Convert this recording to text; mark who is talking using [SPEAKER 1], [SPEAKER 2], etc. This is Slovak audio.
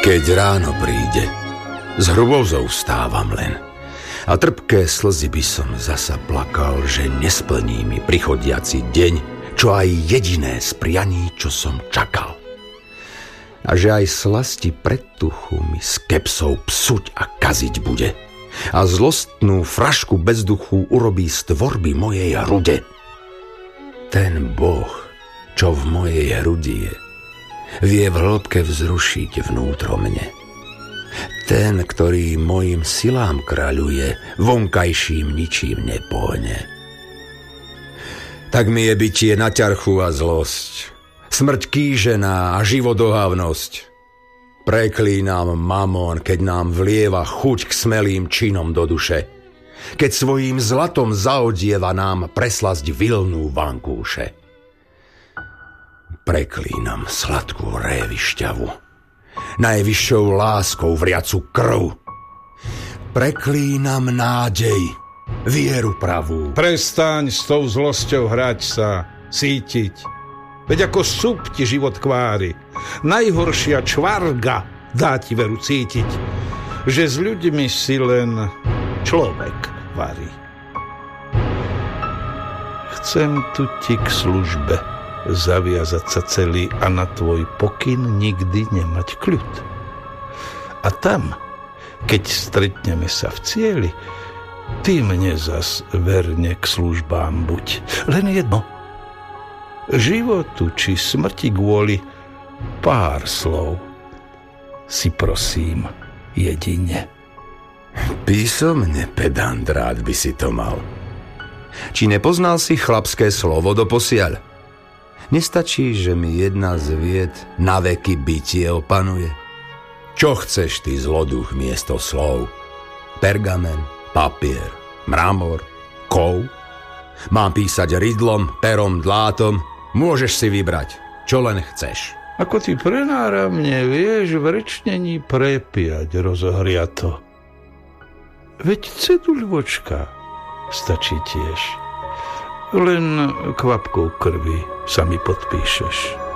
[SPEAKER 1] Keď ráno príde, s hrôzou vstávam len a trpké slzy by som zasa plakal, že nesplní mi prichodiaci deň, čo aj jediné z prianí, čo som čakal. A že aj slasti predtuchu mi s kepsou psuť a kaziť bude a zlostnú frašku bez duchu urobí z tvorby mojej hrude. Ten Boh, čo v mojej hrudi je, vie v hĺbke vzrušiť vnútro mne. Ten, ktorý mojim silám kráľuje, vonkajším ničím nepohne. Tak mi je bytie na ťarchu a zlosť, smrť kýžená a životohávnosť. Preklínam mamon, keď nám vlieva chuť k smelým činom do duše, keď svojím zlatom zaodieva nám preslasť vilnú vankúše. Preklínam sladkú révišťavu, najvyššou láskou vriacu krv. Preklínam nádej, vieru pravú.
[SPEAKER 2] Prestaň s tou zlosťou hrať sa, cítiť. Veď ako súb ti život kvári. Najhoršia čvarga dá ti veru cítiť, že s ľuďmi si len človek varí. Chcem tu ti k službe zaviazať sa celý a na tvoj pokyn nikdy nemať kľud. A tam, keď stretneme sa v cieli, ty mne zas verne k službám buď. Len jedno. Životu či smrti kvôli pár slov si prosím jedine.
[SPEAKER 1] Písomne, pedant, rád by si to mal. Či nepoznal si chlapské slovo doposiaľ? Nestačí, že mi jedna z vied na veky bytie opanuje? Čo chceš ty, zloduch, miesto slov? Pergamen, papier, mramor, kov? Mám písať rydlom, perom, dlátom? Môžeš si vybrať, čo len chceš.
[SPEAKER 2] Ako ty prenáramne vieš v rečnení prepiať rozohriato. Veď ceduľvočka stačí tiež. Len kvapkou krvi sa mi podpíšeš.